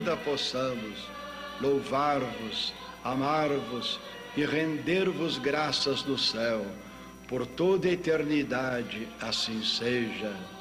possamos louvar-vos, amar-vos e render-vos graças do céu, por toda a eternidade, assim seja.